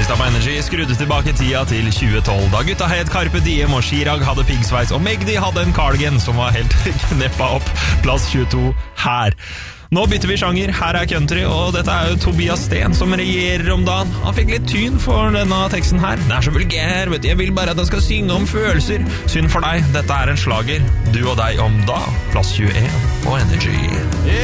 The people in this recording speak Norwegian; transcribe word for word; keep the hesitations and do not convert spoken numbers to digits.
Spillelista på Energy skrudde tilbake tida til tjue tolv, da gutta het Carpe Diem og Chirag hadde piggsveis, og Magdi hadde en cardigan som var helt kneppa opp. Plass tjueto her. Nå bytter vi sjanger, her er country, og dette er jo Tobias Sten som regjerer om dagen. Han fikk litt tyn for denne teksten her. Den er så vulgær, vet du, jeg vil bare at den skal synge om følelser. Synd for deg, dette er en slager. Du og deg om da. Plass tjueen på Energy.